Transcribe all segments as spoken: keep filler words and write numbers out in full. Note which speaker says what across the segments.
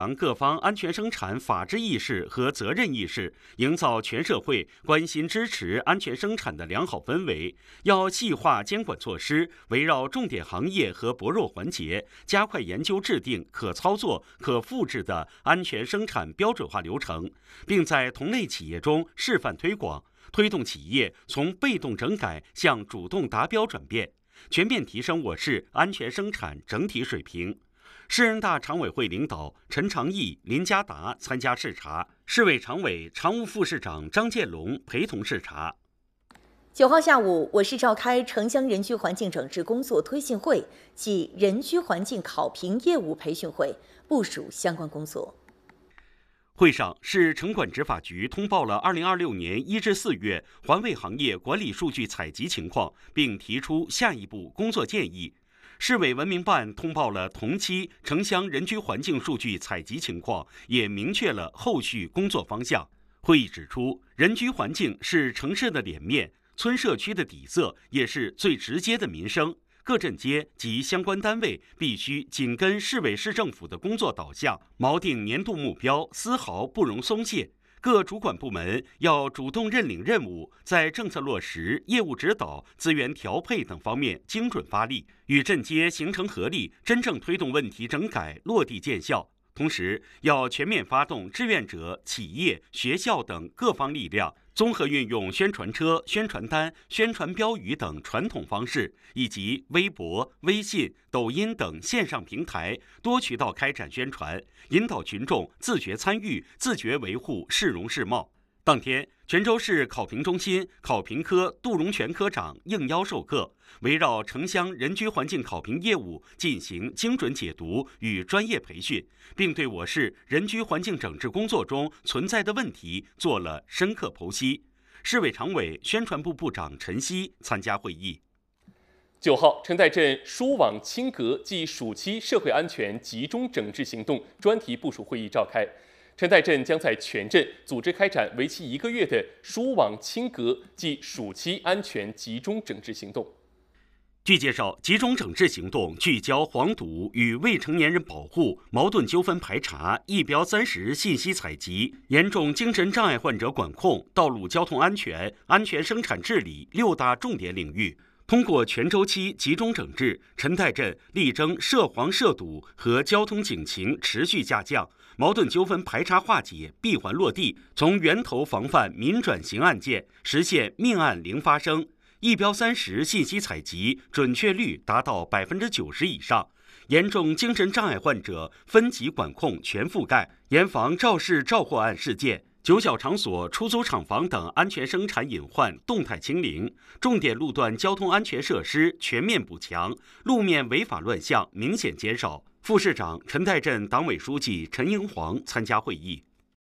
Speaker 1: 各方安全生产法治意识和责任意识，营造全社会关心支持安全生产的良好氛围。要细化监管措施，围绕重点行业和薄弱环节，加快研究制定可操作、可复制的安全生产标准化流程，并在同类企业中示范推广，推动企业从被动整改向主动达标转变，全面提升我市安全生产整体水平。市人大常委会领导陈长义、林家达参加视察，市委常委、常务副市长张建龙陪同视察。
Speaker 2: 九号下午，我市召开城乡人居环境整治工作推进会暨人居环境考评业务培训会，部署相关工作。
Speaker 1: 会上，市城管执法局通报了二零二六年一至四月环卫行业管理数据采集情况，并提出下一步工作建议。市委文明办通报了同期城乡人居环境数据采集情况，也明确了后续工作方向。会议指出，人居环境是城市的脸面，村社区的底色，也是最直接的民生。各镇街及相关单位必须紧跟市委市政府的工作导向，锚定年度目标，丝毫不容松懈。各主管部门要主动认领任务，在政策落实、业务指导、资源调配等方面精准发力，与镇街形成合力，真正推动问题整改落地见效。同时，要全面发动志愿者、企业、学校等各方力量，综合运用宣传车、宣传单、宣传标语等传统方式，以及微博、微信、抖音等线上平台多渠道开展宣传，引导群众自觉参与、自觉维护市容市貌。当天，泉州市考评中心考评科杜荣全科长应邀授课，围绕城乡人居环境考评业务进行精准解读与专业培训，并对我市人居环境整治工作中存在的问题做了深刻剖析。市委常委、宣传部部长陈希参加会议。
Speaker 3: 九号，陈岱镇疏网清格暨暑期社会安全集中整治行动专题部署会议召开。陈岱镇将在全镇组织开展为期一个月的疏网清格暨暑期安全集中整治行动。
Speaker 1: 据介绍，集中整治行动聚焦黄赌与未成年人保护、矛盾纠纷排查、一标三十信息采集、严重精神障碍患者管控、道路交通安全、安全生产治理六大重点领域。通过全周期集中整治，陈岱镇力争涉黄涉赌和交通警情持续下降，矛盾纠纷排查化解闭环落地，从源头防范民转刑案件，实现命案零发生。一标三十信息采集准确率达到百分之九十以上，严重精神障碍患者分级管控全覆盖，严防肇事肇祸案事件。酒小场所、出租厂房等安全生产隐患动态清零，重点路段交通安全设施全面补强，路面违法乱象明显减少。副市长、陈岱镇党委书记陈英煌参加会议。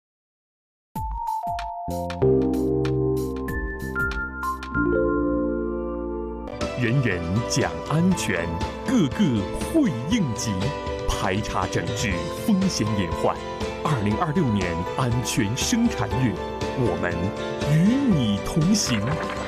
Speaker 4: 人人讲安全，个个会应急，排查整治风险隐患。二零二六年安全生产月，我们与你同行。